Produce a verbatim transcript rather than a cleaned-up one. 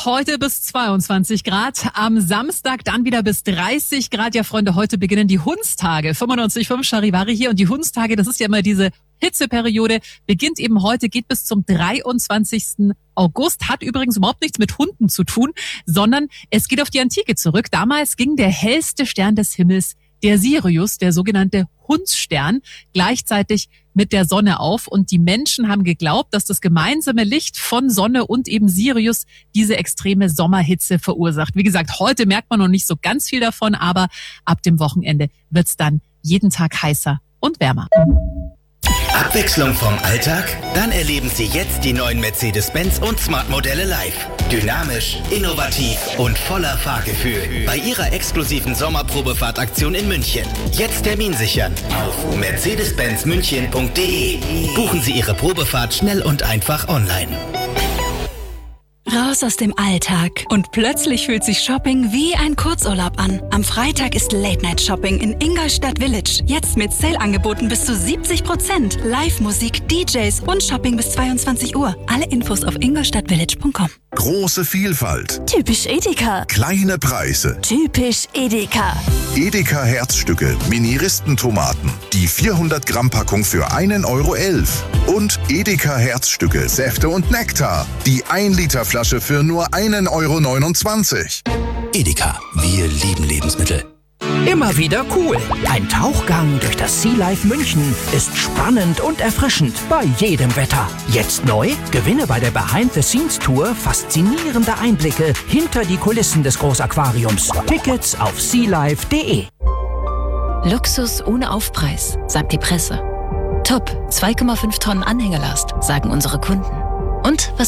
heute bis zweiundzwanzig Grad, am Samstag dann wieder bis dreißig Grad. Ja, Freunde, heute beginnen die Hundstage. fünfundneunzig Komma fünf Charivari hier und die Hundstage, das ist ja immer diese Hitzeperiode, beginnt eben heute, geht bis zum dreiundzwanzigsten August, hat übrigens überhaupt nichts mit Hunden zu tun, sondern es geht auf die Antike zurück. Damals ging der hellste Stern des Himmels, der Sirius, der sogenannte Hundsstern, gleichzeitig mit der Sonne auf. Und die Menschen haben geglaubt, dass das gemeinsame Licht von Sonne und eben Sirius diese extreme Sommerhitze verursacht. Wie gesagt, heute merkt man noch nicht so ganz viel davon, aber ab dem Wochenende wird's dann jeden Tag heißer und wärmer. Abwechslung vom Alltag? Dann erleben Sie jetzt die neuen Mercedes-Benz und Smart-Modelle live. Dynamisch, innovativ und voller Fahrgefühl. Bei Ihrer exklusiven Sommerprobefahrtaktion in München. Jetzt Termin sichern auf mercedes benz münchen punkt de. Buchen Sie Ihre Probefahrt schnell und einfach online. Raus aus dem Alltag. Und plötzlich fühlt sich Shopping wie ein Kurzurlaub an. Am Freitag ist Late-Night-Shopping in Ingolstadt Village. Jetzt mit Sale-Angeboten bis zu siebzig Prozent. Live-Musik, D Js und Shopping bis zweiundzwanzig Uhr. Alle Infos auf ingolstadtvillage punkt com. Große Vielfalt. Typisch Edeka. Kleine Preise. Typisch Edeka. Edeka Herzstücke, Mini-Ristentomaten. Die vierhundert Gramm Packung für einen Euro elf. Und Edeka Herzstücke, Säfte und Nektar. Die ein Liter Flasche für nur einen Euro neunundzwanzig. Edeka, wir lieben Lebensmittel. Immer wieder cool. Ein Tauchgang durch das Sea Life München ist spannend und erfrischend bei jedem Wetter. Jetzt neu? Gewinne bei der Behind-the-Scenes-Tour faszinierende Einblicke hinter die Kulissen des Großaquariums. Tickets auf sealife punkt de. Luxus ohne Aufpreis, sagt die Presse. Top, zwei Komma fünf Tonnen Anhängelast, sagen unsere Kunden. Und was